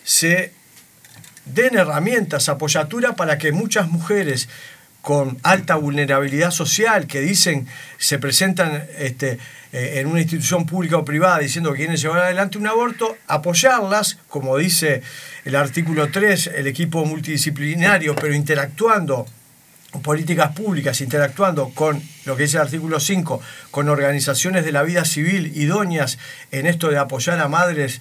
se den herramientas, apoyatura para que muchas mujeres con alta vulnerabilidad social que dicen, se presentan en una institución pública o privada diciendo que quieren llevar adelante un aborto, apoyarlas, como dice el artículo 3, el equipo multidisciplinario, pero interactuando políticas públicas, interactuando con lo que dice el artículo 5, con organizaciones de la vida civil idóneas en esto de apoyar a madres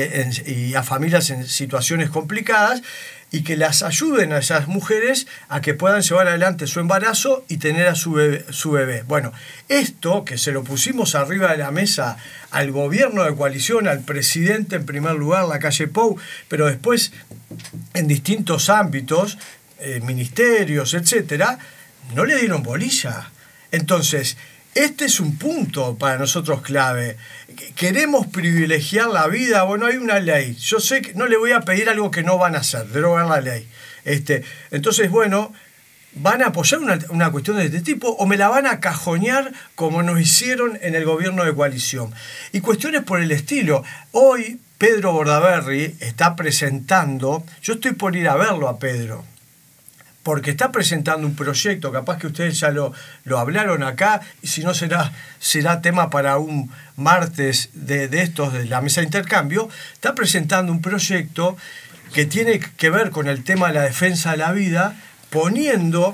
y a familias en situaciones complicadas, y que las ayuden a esas mujeres a que puedan llevar adelante su embarazo y tener a su bebé. Bueno, esto que se lo pusimos arriba de la mesa al gobierno de coalición, al presidente en primer lugar, Lacalle Pou, pero después en distintos ámbitos, ministerios, etcétera, no le dieron bolilla. Entonces, este es un punto para nosotros clave. Queremos privilegiar la vida. Bueno, hay una ley. Yo sé que no le voy a pedir algo que no van a hacer, derogar la ley. Entonces, bueno, ¿van a apoyar una cuestión de este tipo o me la van a cajonear como nos hicieron en el gobierno de coalición? Y cuestiones por el estilo. Hoy Pedro Bordaberry está presentando, yo estoy por ir a verlo a Pedro, porque está presentando un proyecto, capaz que ustedes ya lo hablaron acá, y si no será tema para un martes de estos de la mesa de intercambio. Está presentando un proyecto que tiene que ver con el tema de la defensa de la vida, poniendo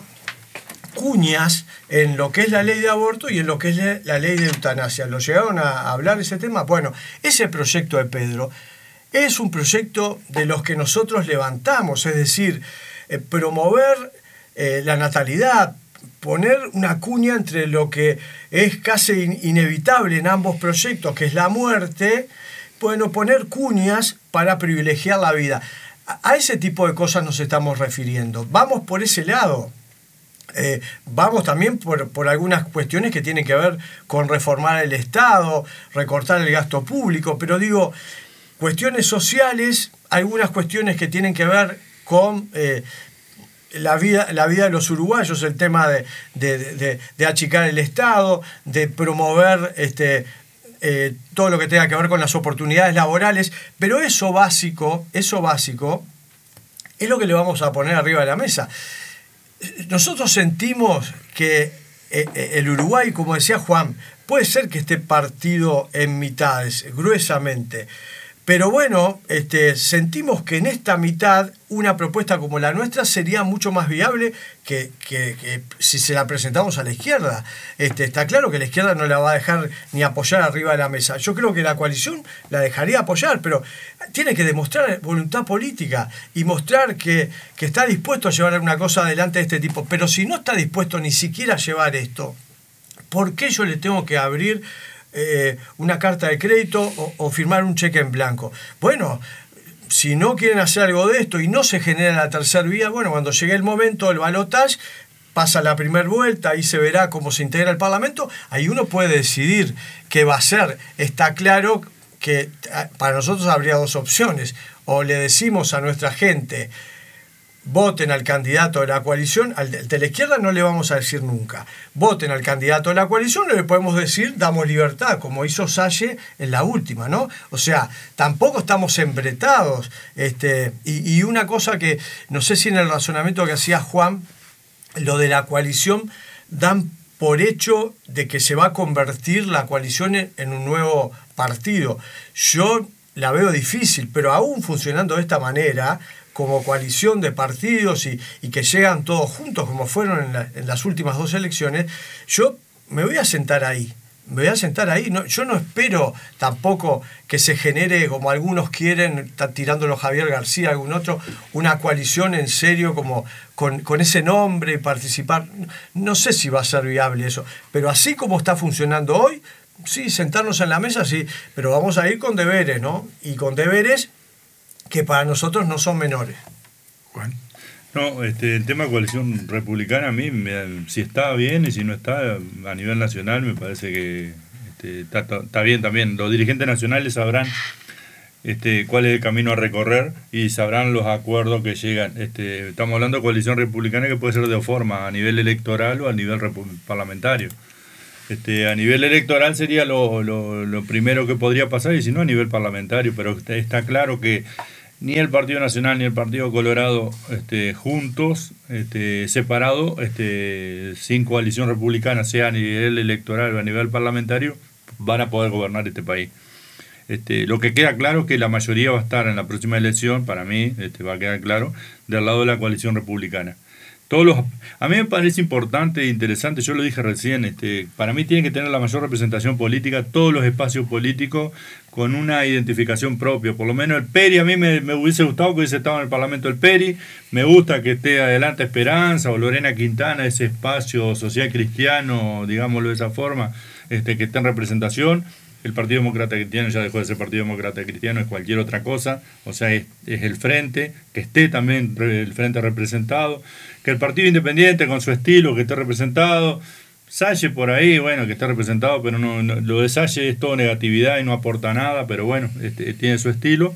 cuñas en lo que es la ley de aborto y en lo que es la ley de eutanasia. ¿Lo llegaron a hablar ese tema? Bueno, ese proyecto de Pedro es un proyecto de los que nosotros levantamos, es decir, promover la natalidad, poner una cuña entre lo que es casi inevitable en ambos proyectos, que es la muerte, bueno, poner cuñas para privilegiar la vida. A ese tipo de cosas nos estamos refiriendo. Vamos por ese lado. Vamos también por algunas cuestiones que tienen que ver con reformar el Estado, recortar el gasto público, pero digo, cuestiones sociales, algunas cuestiones que tienen que ver con la vida de los uruguayos, el tema de achicar el Estado, de promover todo lo que tenga que ver con las oportunidades laborales, pero eso básico es lo que le vamos a poner arriba de la mesa. Nosotros sentimos que el Uruguay, como decía Juan, puede ser que esté partido en mitades, gruesamente. Pero bueno, sentimos que en esta mitad una propuesta como la nuestra sería mucho más viable que si se la presentamos a la izquierda. Está claro que la izquierda no la va a dejar ni apoyar arriba de la mesa. Yo creo que la coalición la dejaría apoyar, pero tiene que demostrar voluntad política y mostrar que está dispuesto a llevar una cosa adelante de este tipo. Pero si no está dispuesto ni siquiera a llevar esto, ¿por qué yo le tengo que abrir una carta de crédito o firmar un cheque en blanco? Bueno, si no quieren hacer algo de esto y no se genera la tercera vía, bueno, cuando llegue el momento del balotaje, pasa la primera vuelta, ahí se verá cómo se integra el Parlamento, ahí uno puede decidir qué va a hacer. Está claro que para nosotros habría dos opciones: o le decimos a nuestra gente, voten al candidato de la coalición, al de la izquierda no le vamos a decir nunca, voten al candidato de la coalición, no le podemos decir damos libertad, como hizo Salle en la última, ¿no? O sea, tampoco estamos embretados. Y una cosa que, no sé si en el razonamiento que hacía Juan, lo de la coalición, dan por hecho de que se va a convertir la coalición en un nuevo partido. Yo la veo difícil, pero aún funcionando de esta manera, como coalición de partidos y que llegan todos juntos, como fueron en las últimas dos elecciones, yo me voy a sentar ahí. No, yo no espero tampoco que se genere, como algunos quieren, está tirándolo Javier García, algún otro, una coalición en serio como con ese nombre y participar. No sé si va a ser viable eso, pero así como está funcionando hoy, sí, sentarnos en la mesa, sí, pero vamos a ir con deberes, ¿no? Y con deberes que para nosotros no son menores. Juan. No, el tema de coalición republicana a mí, si está bien y si no está, a nivel nacional me parece que está bien también. Los dirigentes nacionales sabrán cuál es el camino a recorrer y sabrán los acuerdos que llegan. Estamos hablando de coalición republicana que puede ser de dos formas, a nivel electoral o a nivel parlamentario. A nivel electoral sería lo primero que podría pasar, y si no a nivel parlamentario, pero está claro que ni el Partido Nacional ni el Partido Colorado juntos, separados, sin coalición republicana, sea a nivel electoral o a nivel parlamentario, van a poder gobernar este país. Lo que queda claro es que la mayoría va a estar en la próxima elección, para mí, va a quedar claro, del lado de la coalición republicana. A mí me parece importante e interesante, yo lo dije recién, para mí tienen que tener la mayor representación política, todos los espacios políticos con una identificación propia. Por lo menos el PERI, a mí me hubiese gustado que hubiese estado en el Parlamento el PERI, me gusta que esté Adelante Esperanza o Lorena Quintana, ese espacio social cristiano, digámoslo de esa forma, que esté en representación. El Partido Demócrata Cristiano ya dejó de ser Partido Demócrata Cristiano, es cualquier otra cosa, o sea, es el Frente, que esté también el Frente representado, que el Partido Independiente con su estilo que esté representado, Salle por ahí, bueno, que esté representado, pero no, lo de Salle es todo negatividad y no aporta nada, pero bueno, tiene su estilo.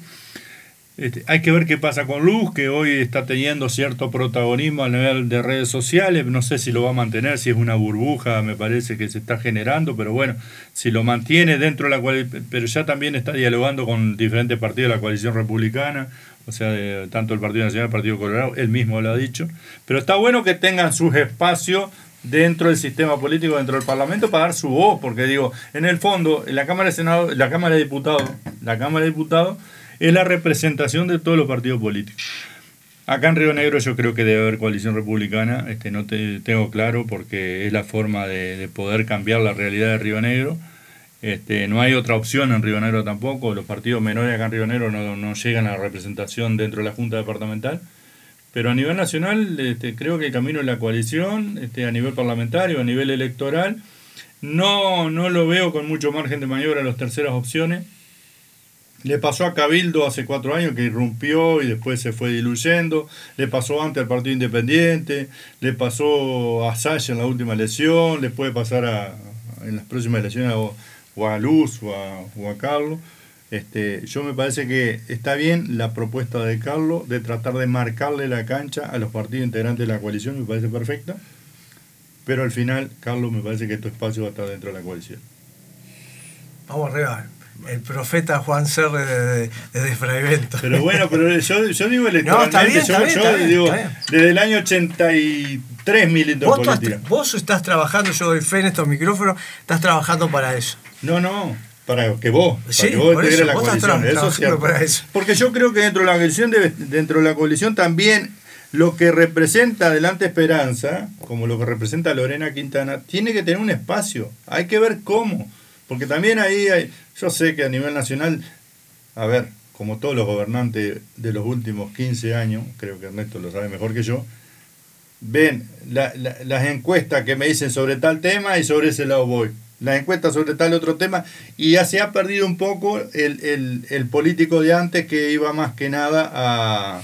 Hay que ver qué pasa con Luz, que hoy está teniendo cierto protagonismo a nivel de redes sociales. No sé si lo va a mantener, si es una burbuja, me parece que se está generando, pero bueno, si lo mantiene dentro de la coalición, pero ya también está dialogando con diferentes partidos de la coalición republicana, o sea, tanto el Partido Nacional, el Partido Colorado, él mismo lo ha dicho. Pero está bueno que tengan sus espacios dentro del sistema político, dentro del Parlamento, para dar su voz, porque digo, en el fondo, en la Cámara de Senado, la Cámara de Diputados, es la representación de todos los partidos políticos. Acá en Río Negro yo creo que debe haber coalición republicana, no tengo claro, porque es la forma de poder cambiar la realidad de Río Negro. No hay otra opción en Río Negro tampoco, los partidos menores acá en Río Negro no llegan a la representación dentro de la Junta Departamental, pero a nivel nacional creo que el camino es la coalición, a nivel parlamentario, a nivel electoral, no lo veo con mucho margen de maniobra a las terceras opciones. Le pasó a Cabildo hace 4 años que irrumpió y después se fue diluyendo. Le pasó antes al Partido Independiente. Le pasó a Salle en la última elección. Le puede pasar en las próximas elecciones o a Luz o a Carlos. Yo me parece que está bien la propuesta de Carlos de tratar de marcarle la cancha a los partidos integrantes de la coalición. Me parece perfecta. Pero al final, Carlos, me parece que tu espacio va a estar dentro de la coalición. Vamos arriba. El profeta Juan Serre de Fraivento. Pero bueno, pero yo digo electoralmente, no, está bien. Desde el año 83 milito en política. Vos estás trabajando, yo doy fe en estos micrófonos, estás trabajando para eso. No, para que vos, sí, para que vos integres la vos coalición. Eso es cierto. Para eso. Porque yo creo que dentro de la coalición también lo que representa Adelante Esperanza, como lo que representa Lorena Quintana, tiene que tener un espacio. Hay que ver cómo. Porque también ahí yo sé que a nivel nacional, a ver, como todos los gobernantes de los últimos 15 años, creo que Ernesto lo sabe mejor que yo, ven las encuestas que me dicen sobre tal tema y sobre ese lado voy. Las encuestas sobre tal otro tema, y ya se ha perdido un poco el político de antes, que iba más que nada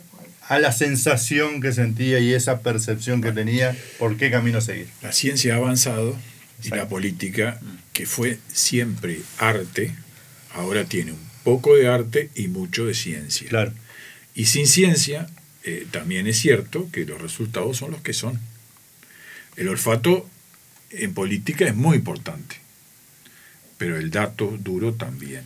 a la sensación que sentía y esa percepción que tenía por qué camino seguir. La ciencia ha avanzado. Exacto. Y la política, que fue siempre arte, ahora tiene un poco de arte y mucho de ciencia. Claro. Y sin ciencia, también es cierto que los resultados son los que son. El olfato en política es muy importante, pero el dato duro también.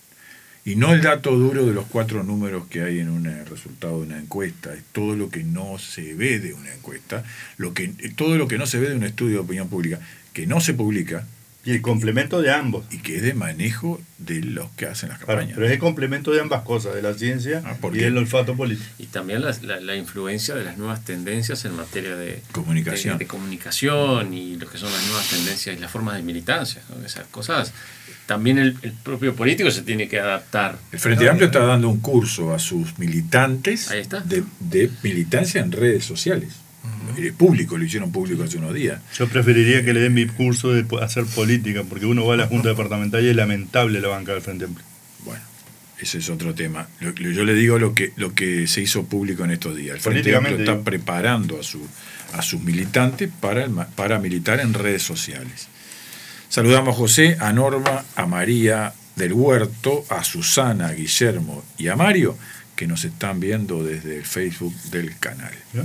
Y no el dato duro de los 4 números que hay en un resultado de una encuesta, es todo lo que no se ve de una encuesta, todo lo que no se ve de un estudio de opinión pública, que no se publica. Y el complemento de ambos. Y que es de manejo de los que hacen las campañas. Claro, pero es el complemento de ambas cosas, de la ciencia y del olfato político. Y también la influencia de las nuevas tendencias en materia de comunicación. De comunicación y lo que son las nuevas tendencias y las formas de militancia, ¿no? Esas cosas. También el propio político se tiene que adaptar. El Frente Amplio está dando un curso a sus militantes. Ahí está. De militancia en redes sociales. Público, lo hicieron público hace unos días. Yo preferiría que le den mi curso de hacer política, porque uno va a la Junta Departamental y es lamentable la banca del Frente Amplio. Bueno, ese es otro tema. Yo le digo lo que se hizo público en estos días. El Frente Amplio está preparando a sus militantes para militar en redes sociales. Saludamos a José, a Norma, a María del Huerto, a Susana, a Guillermo y a Mario, que nos están viendo desde el Facebook del canal. ¿Ya?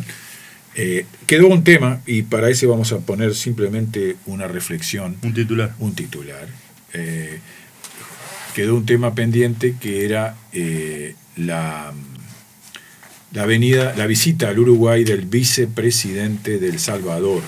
Quedó un tema, y para ese vamos a poner simplemente una reflexión. Un titular. quedó un tema pendiente que era la visita al Uruguay del vicepresidente de El Salvador.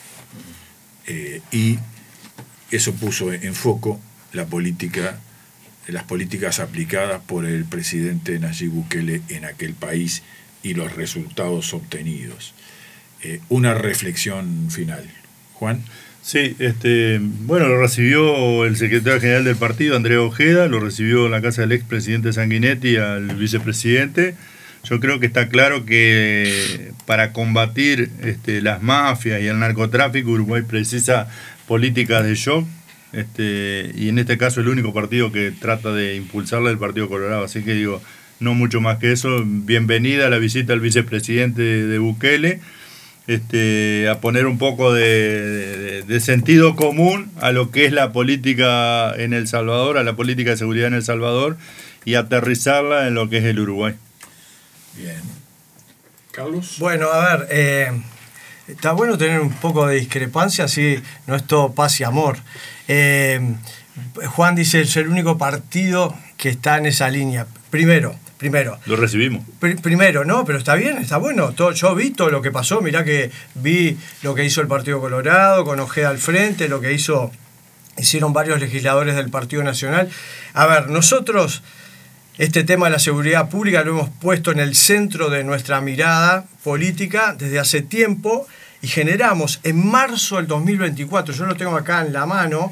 Y eso puso en foco las políticas aplicadas por el presidente Nayib Bukele en aquel país y los resultados obtenidos. Una reflexión final. Juan. Sí, bueno, lo recibió el secretario general del partido, Andrea Ojeda, lo recibió en la casa del expresidente Sanguinetti al vicepresidente. Yo creo que está claro que para combatir las mafias y el narcotráfico, Uruguay precisa políticas de shock, y en este caso el único partido que trata de impulsarla es el Partido Colorado. Así que digo, no mucho más que eso. Bienvenida a la visita al vicepresidente de Bukele, a poner un poco de sentido común a lo que es la política en El Salvador, a la política de seguridad en El Salvador, y aterrizarla en lo que es el Uruguay. Bien. Carlos. Bueno, a ver, está bueno tener un poco de discrepancia, así no es todo paz y amor. Juan dice, es el único partido que está en esa línea. Primero. Lo recibimos. Primero, no, pero está bien, está bueno. Yo vi todo lo que pasó, mirá que vi lo que hizo el Partido Colorado, con Ojeda al frente, lo que hicieron varios legisladores del Partido Nacional. A ver, nosotros este tema de la seguridad pública lo hemos puesto en el centro de nuestra mirada política desde hace tiempo y generamos en marzo del 2024, yo lo tengo acá en la mano,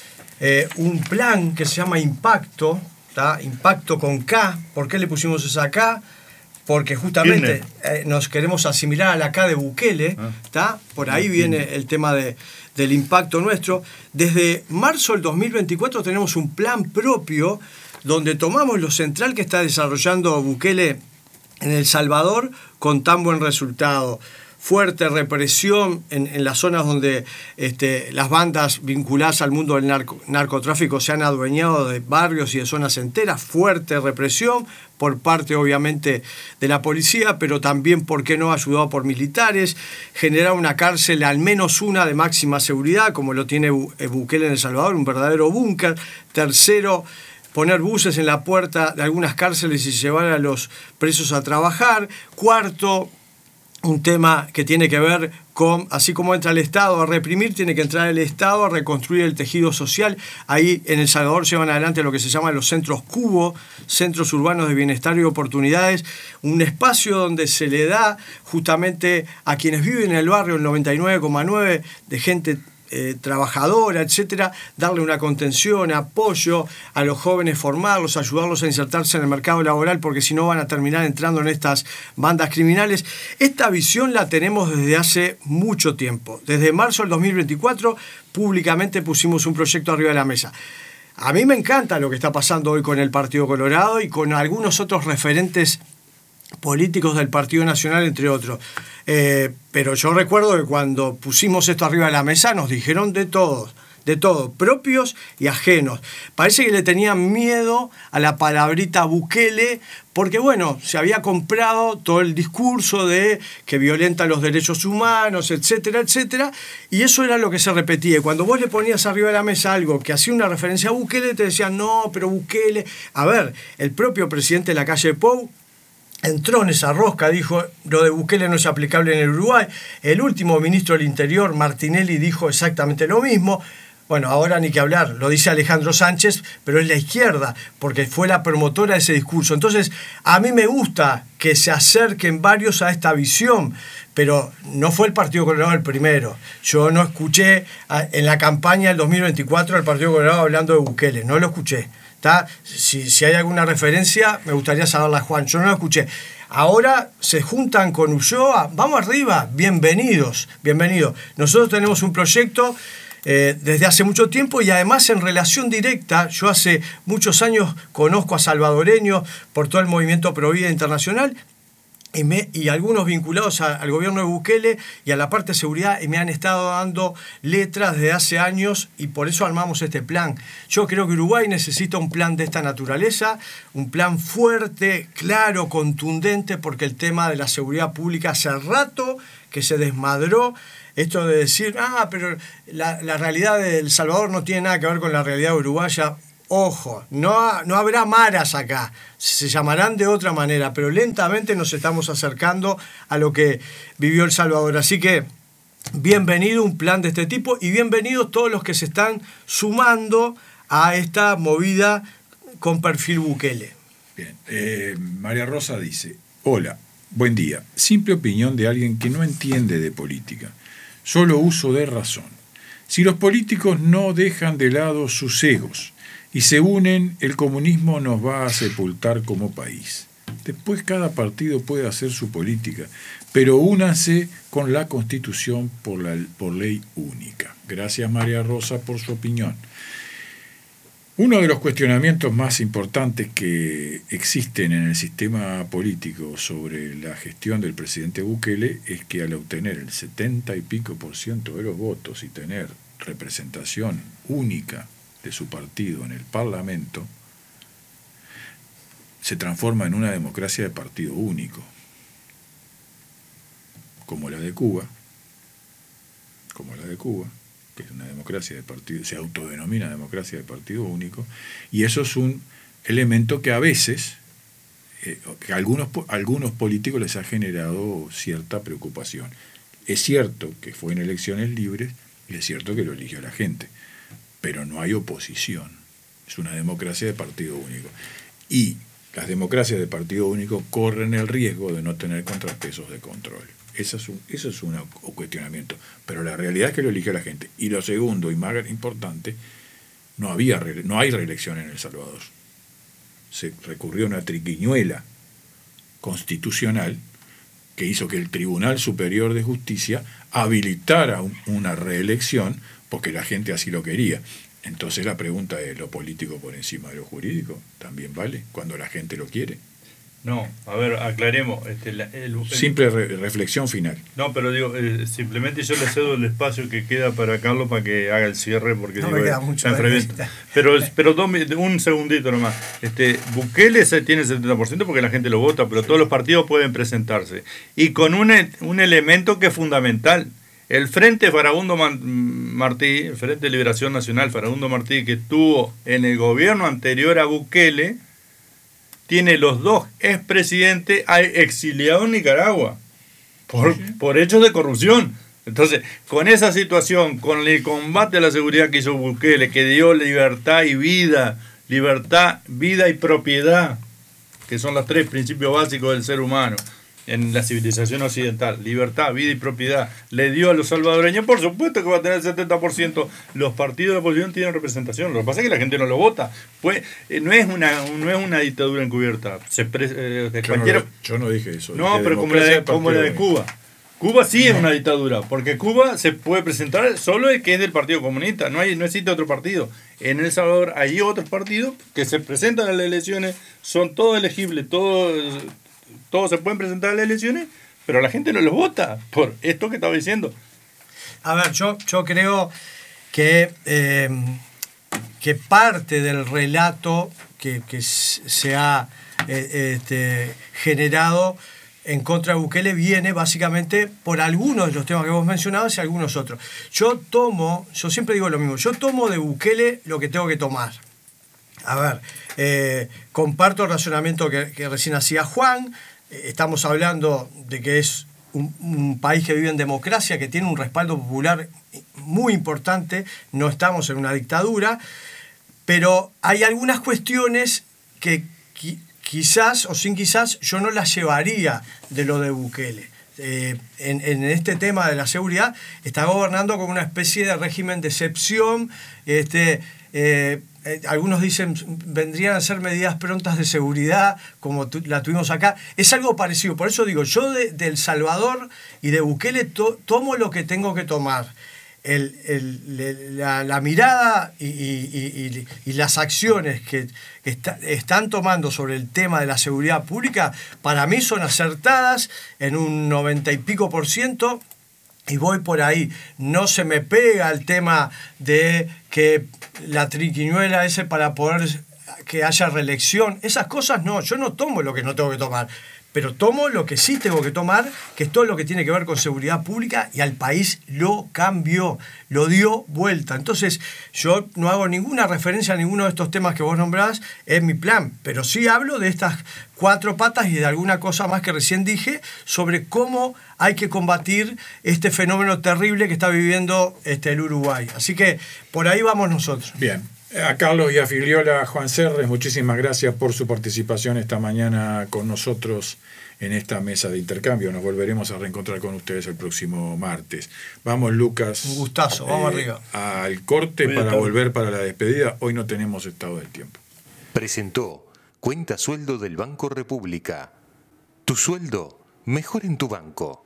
un plan que se llama Impacto, ¿tá? Impacto con K. ¿Por qué le pusimos esa K? Porque justamente nos queremos asimilar a la K de Bukele, ¿tá? Por ahí viene el tema del impacto nuestro. Desde marzo del 2024 tenemos un plan propio donde tomamos lo central que está desarrollando Bukele en El Salvador con tan buen resultado. Fuerte represión en las zonas donde las bandas vinculadas al mundo del narcotráfico se han adueñado de barrios y de zonas enteras. Fuerte represión por parte, obviamente, de la policía, pero también, ¿por qué no?, ayudado por militares. Generar una cárcel, al menos una, de máxima seguridad, como lo tiene Bukele en El Salvador, un verdadero búnker. Tercero, poner buses en la puerta de algunas cárceles y llevar a los presos a trabajar. Cuarto, un tema que tiene que ver con, así como entra el Estado a reprimir, tiene que entrar el Estado a reconstruir el tejido social. Ahí en El Salvador llevan adelante lo que se llaman los centros CUBO, Centros Urbanos de Bienestar y Oportunidades, un espacio donde se le da justamente a quienes viven en el barrio, el 99,9% de gente trabajadora, etcétera, darle una contención, apoyo a los jóvenes, formarlos, ayudarlos a insertarse en el mercado laboral, porque si no van a terminar entrando en estas bandas criminales. Esta visión la tenemos desde hace mucho tiempo. Desde marzo del 2024 públicamente pusimos un proyecto arriba de la mesa. A mí me encanta lo que está pasando hoy con el Partido Colorado y con algunos otros referentes políticos del Partido Nacional, entre otros. Pero yo recuerdo que cuando pusimos esto arriba de la mesa nos dijeron de todo, propios y ajenos. Parece que le tenían miedo a la palabrita Bukele, porque bueno, se había comprado todo el discurso de que violenta los derechos humanos, etcétera, etcétera, y eso era lo que se repetía. Y cuando vos le ponías arriba de la mesa algo que hacía una referencia a Bukele, te decían, no, pero Bukele... A ver, el propio presidente de la calle Pou entró en esa rosca, dijo, lo de Bukele no es aplicable en el Uruguay. El último ministro del Interior, Martinelli, dijo exactamente lo mismo. Bueno, ahora ni que hablar, lo dice Alejandro Sánchez, pero es la izquierda, porque fue la promotora de ese discurso. Entonces, a mí me gusta que se acerquen varios a esta visión, pero no fue el Partido Colorado el primero. Yo no escuché en la campaña del 2024 al Partido Colorado hablando de Bukele, no lo escuché. Si hay alguna referencia, me gustaría saberla, Juan. Yo no la escuché. Ahora se juntan con Ulloa. Vamos arriba. Bienvenidos. Nosotros tenemos un proyecto desde hace mucho tiempo y además en relación directa. Yo hace muchos años conozco a salvadoreños por todo el movimiento Pro Vida Internacional y algunos vinculados al gobierno de Bukele y a la parte de seguridad, y me han estado dando letras desde hace años y por eso armamos este plan. Yo creo que Uruguay necesita un plan de esta naturaleza, un plan fuerte, claro, contundente, porque el tema de la seguridad pública hace rato que se desmadró. Esto de decir, pero la realidad de El Salvador no tiene nada que ver con la realidad uruguaya. Ojo, no habrá maras acá, se llamarán de otra manera, pero lentamente nos estamos acercando a lo que vivió El Salvador. Así que bienvenido un plan de este tipo y bienvenidos todos los que se están sumando a esta movida con perfil Bukele. Bien, María Rosa dice: hola, buen día. Simple opinión de alguien que no entiende de política, solo uso de razón. Si los políticos no dejan de lado sus egos y se unen, el comunismo nos va a sepultar como país. Después cada partido puede hacer su política, pero únanse con la Constitución por ley única. Gracias, María Rosa, por su opinión. Uno de los cuestionamientos más importantes que existen en el sistema político sobre la gestión del presidente Bukele es que al obtener el 70 y pico % de los votos y tener representación única de su partido en el Parlamento, se transforma en una democracia de partido único, como la de Cuba, que es una democracia de partido, se autodenomina democracia de partido único, y eso es un elemento que a veces a algunos políticos les ha generado cierta preocupación. Es cierto que fue en elecciones libres y es cierto que lo eligió la gente, pero no hay oposición. Es una democracia de partido único. Y las democracias de partido único corren el riesgo de no tener contrapesos de control. Eso es un cuestionamiento. Pero la realidad es que lo eligió la gente. Y lo segundo y más importante, no hay reelección en El Salvador. Se recurrió a una triquiñuela constitucional que hizo que el Tribunal Superior de Justicia habilitara una reelección porque la gente así lo quería. Entonces la pregunta es: ¿lo político por encima de lo jurídico también vale cuando la gente lo quiere? No, a ver, aclaremos. Simple reflexión final. No, pero digo, simplemente yo le cedo el espacio que queda para Carlos para que haga el cierre, porque no digo, me queda mucho pero un segundito nomás. Bukele tiene el 70% porque la gente lo vota, pero todos los partidos pueden presentarse. Y con un elemento que es fundamental. El Frente Farabundo Martí, el Frente de Liberación Nacional Farabundo Martí, que estuvo en el gobierno anterior a Bukele, tiene los dos expresidentes exiliados en Nicaragua por hechos de corrupción. Entonces, con esa situación, con el combate a la seguridad que hizo Bukele, que dio libertad y vida y propiedad, que son los tres principios básicos del ser humano en la civilización occidental: libertad, vida y propiedad, le dio a los salvadoreños, por supuesto que va a tener el 70%. Los partidos de la oposición tienen representación. Lo que pasa es que la gente no lo vota. Pues no es una dictadura encubierta. Yo no dije eso. No, pero como la de Cuba. Cuba sí es una dictadura, porque Cuba se puede presentar solo el que es del Partido Comunista. No existe otro partido. En El Salvador hay otros partidos que se presentan a las elecciones, son todos elegibles, todos se pueden presentar a las elecciones, pero la gente no los vota por esto que estaba diciendo. A ver, yo creo que parte del relato que se ha generado en contra de Bukele viene básicamente por algunos de los temas que vos mencionabas y algunos otros. Yo siempre digo lo mismo, yo tomo de Bukele lo que tengo que tomar. A ver, comparto el razonamiento que recién hacía Juan. Estamos hablando de que es un país que vive en democracia, que tiene un respaldo popular muy importante, no estamos en una dictadura, pero hay algunas cuestiones que quizás o sin quizás yo no las llevaría de lo de Bukele. En este tema de la seguridad está gobernando como una especie de régimen de excepción. Algunos dicen vendrían a ser medidas prontas de seguridad como la tuvimos acá. Es algo parecido. Por eso digo, yo de El Salvador y de Bukele tomo lo que tengo que tomar. La mirada y las acciones que están tomando sobre el tema de la seguridad pública para mí son acertadas en un 90 y pico %. Y voy por ahí. No se me pega el tema de que la triquiñuela ese para poder que haya reelección. Esas cosas no, yo no tomo lo que no tengo que tomar. pero tomo lo que sí tengo que tomar, que es todo lo que tiene que ver con seguridad pública, y al país lo cambió, lo dio vuelta. Entonces, yo no hago ninguna referencia a ninguno de estos temas que vos nombrás en mi plan, pero sí hablo de estas 4 patas y de alguna cosa más que recién dije sobre cómo hay que combatir este fenómeno terrible que está viviendo el Uruguay. Así que por ahí vamos nosotros. Bien. A Carlos y a Filiola, Juan Serres, muchísimas gracias por su participación esta mañana con nosotros en esta mesa de intercambio. Nos volveremos a reencontrar con ustedes el próximo martes. Vamos, Lucas. Un gustazo, vamos arriba. Al corte para volver para la despedida. Hoy no tenemos estado del tiempo. Presentó Cuenta Sueldo del Banco República. Tu sueldo mejor en tu banco.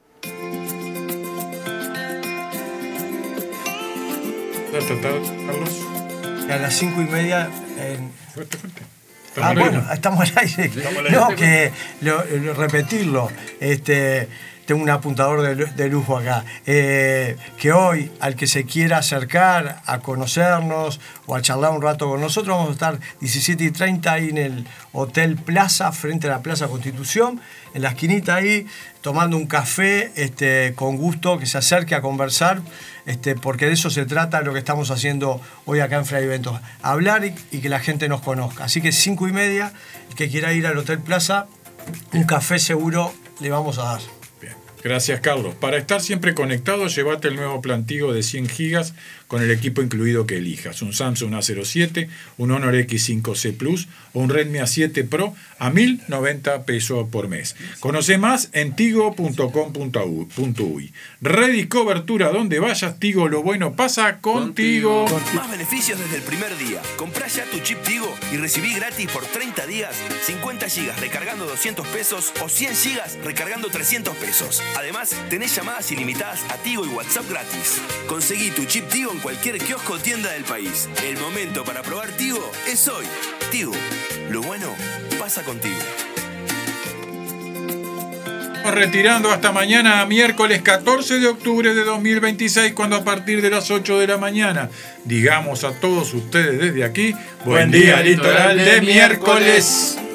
Carlos. A las 5:30 Fuerte. Bueno, estamos al aire. No, que repetirlo. Tengo un apuntador de lujo acá. Que hoy, al que se quiera acercar a conocernos o a charlar un rato con nosotros, vamos a estar 17:30 ahí en el Hotel Plaza, frente a la Plaza Constitución, en la esquinita ahí, tomando un café, con gusto, que se acerque a conversar, porque de eso se trata lo que estamos haciendo hoy acá en Fray Ventos, hablar y que la gente nos conozca. Así que 5:30, el que quiera ir al Hotel Plaza, un café seguro le vamos a dar. Gracias, Carlos. Para estar siempre conectado, llévate el nuevo plan Tigo de 100 gigas con el equipo incluido que elijas. Un Samsung A07, un Honor X5C Plus o un Redmi A7 Pro a $1.090 por mes. Conoce más en tigo.com.uy. Red y cobertura donde vayas, Tigo, lo bueno pasa contigo. Más beneficios desde el primer día. Comprá ya tu chip Tigo y recibí gratis por 30 días 50 gigas recargando $200 o 100 gigas recargando $300. Además, tenés llamadas ilimitadas a Tigo y WhatsApp gratis. Conseguí tu chip Tigo en cualquier kiosco o tienda del país. El momento para probar Tigo es hoy. Tigo, lo bueno pasa contigo. Retirando hasta mañana, miércoles 14 de octubre de 2026, cuando a partir de las 8 de la mañana digamos a todos ustedes desde aquí, buen día litoral de miércoles.